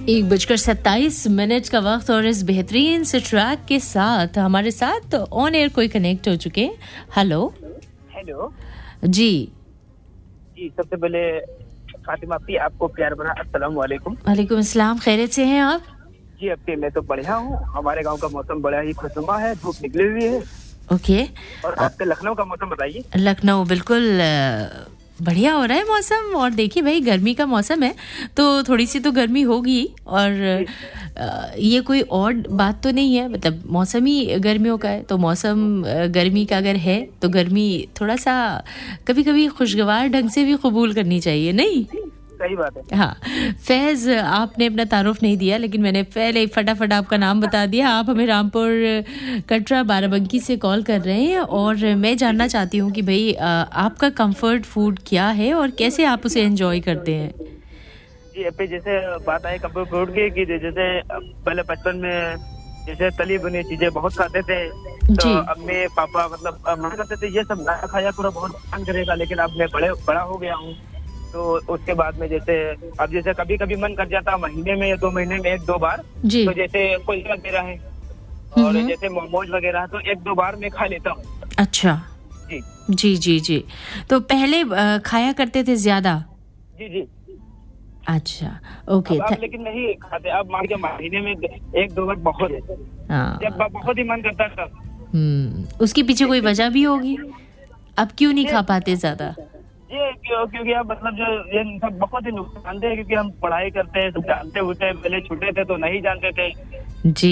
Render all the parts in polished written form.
1:27 का वक्त और इस बेहतरीन से ट्रैक के साथ हमारे साथ ऑन एयर कोई कनेक्ट हो चुके हैं। हेलो हेलो जी सबसे पहले फातिमा आपकी आपको प्यार भरा अस्सलाम वालेकुम। वालेकुम अस्सलाम, खैरियत से हैं आप? जी अब मैं तो बढ़िया हूँ। हमारे गांव का मौसम बड़ा ही खुशनुमा है, धूप निकली हुई है। ओके। और आपके लखनऊ का मौसम बताइए। लखनऊ बिल्कुल बढ़िया हो रहा है मौसम। और देखिए भाई, गर्मी का मौसम है तो थोड़ी सी तो गर्मी होगी। और ये कोई और बात तो नहीं है, मतलब मौसम ही गर्मियों का है। तो मौसम गर्मी का अगर है तो गर्मी थोड़ा सा कभी कभी खुशगवार ढंग से भी कबूल करनी चाहिए, नहीं? सही बात है। हाँ, फैज आपने अपना तारुफ नहीं दिया, लेकिन मैंने पहले फटाफट आपका नाम बता दिया। आप हमें रामपुर कटरा बाराबंकी से कॉल कर रहे हैं और मैं जानना चाहती हूँ कि भाई आपका कंफर्ट फूड क्या है और कैसे आप उसे एंजॉय करते हैं। जी अब जैसे बात आई कंफर्ट फूड की कि जैसे पहले बचपन में जैसे तली बुनी चीजें बहुत खाते थे। तो अम्मी पापा मतलब मना करते थे ये सब ना खाया करो, बहुत नुकसान करेगा। लेकिन अब मैं बड़ा हो गया हूँ तो उसके बाद में जैसे अब जैसे कभी कभी मन कर जाता महीने में या 2 महीने में 1-2 बार। तो जैसे कोई वगैरह है और जैसे मोमोज वगैरह तो 1-2 बार मैं खा लेता हूँ। अच्छा जी जी जी जी। तो पहले खाया करते थे ज्यादा? जी जी। अच्छा ओके। अब लेकिन नहीं खाते। अब मान के महीने में 1-2 बार बहुत है। जब बहुत ही मन करता था। उसके पीछे कोई वजह भी होगी, अब क्यों नहीं खा पाते ज्यादा? ये क्योंकि अब मतलब जो ये सब बहुत ही नुकसान है, क्योंकि हम पढ़ाई करते हैं, जानते होते पहले छोटे थे तो नहीं जानते थे जी।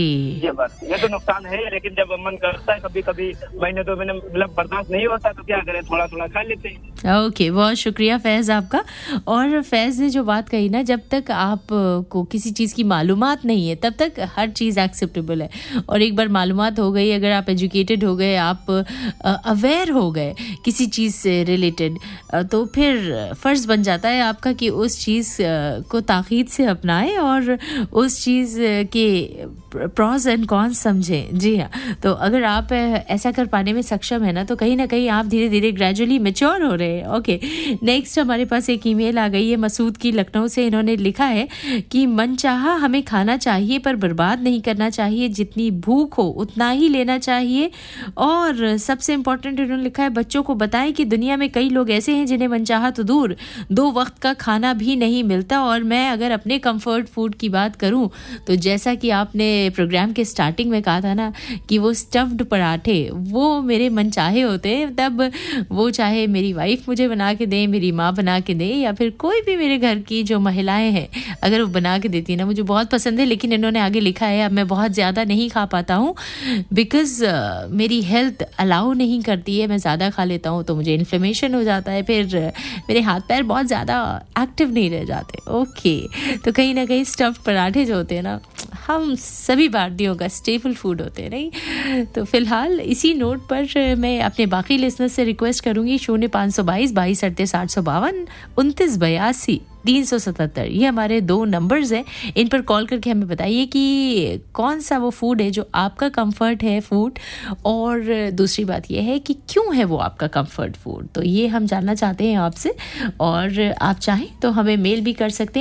ये तो नुकसान है। लेकिन जब मन करता है कभी कभी महीने 2 महीने मतलब बर्दाश्त नहीं होता तो क्या करें, थोड़ा थोड़ा खा लेते हैं। ओके, बहुत शुक्रिया फैज आपका। और फैज ने जो बात कही ना, जब तक आप को किसी चीज़ की मालूमात नहीं है तब तक हर चीज़ एक्सेप्टेबल है। और एक बार मालूमात हो गई, अगर आप एजुकेटेड हो गए, आप अवेयर हो गए किसी चीज़ से रिलेटेड, तो फिर फ़र्ज़ बन जाता है आपका कि उस चीज़ को ताक़ीद से अपनाएं और उस चीज़ के प्रॉस एंड कॉन्स समझें। जी हाँ, तो अगर आप ऐसा कर पाने में सक्षम है ना, तो कहीं ना कहीं आप धीरे धीरे ग्रेजुअली मैच्योर हो रहे हैं। ओके, नेक्स्ट हमारे पास एक ईमेल आ गई है मसूद की लखनऊ से। इन्होंने लिखा है कि मनचाहा हमें खाना चाहिए पर बर्बाद नहीं करना चाहिए, जितनी भूख हो उतना ही लेना चाहिए। और सबसे इम्पोर्टेंट इन्होंने लिखा है, बच्चों को बताएं कि दुनिया में कई लोग ऐसे हैं जिन्हें मनचाहा तो दूर 2 वक्त का खाना भी नहीं मिलता। और मैं अगर अपने कंफर्ट फूड की बात करूं तो जैसा कि आपने प्रोग्राम के स्टार्टिंग में कहा था ना कि वो स्टफ्ड पराठे वो मेरे मनचाहे होते हैं। तब वो चाहे मेरी वाइफ मुझे बना के दे, मेरी माँ बना के दे, या फिर कोई भी मेरे घर की जो महिलाएं हैं अगर वो बना के देती है ना, मुझे बहुत पसंद है। लेकिन इन्होंने आगे लिखा है, अब मैं बहुत ज़्यादा नहीं खा पाता हूँ बिकॉज़ मेरी हेल्थ अलाउ नहीं करती है। मैं ज़्यादा खा लेता हूँ तो मुझे इन्फ्लेमेशन हो जाता है, फिर मेरे हाथ पैर बहुत ज़्यादा एक्टिव नहीं रह जाते। ओके, तो कहीं ना कहीं स्टफ्ड पराठे जो होते हैं ना, हम सभी भारतीयों का स्टेपल फूड होते हैं, नहीं? तो फिलहाल इसी नोट पर मैं अपने बाकी लिसनर्स से रिक्वेस्ट करूंगी 0522 22 38 852 29 82 377, ये हमारे 2 नंबर्स हैं। इन पर कॉल करके हमें बताइए कि कौन सा वो फूड है जो आपका कंफर्ट है फूड, और दूसरी बात ये है कि क्यों है वो आपका कंफर्ट फूड। तो ये हम जानना चाहते हैं आपसे, और आप चाहें तो हमें मेल भी कर सकते हैं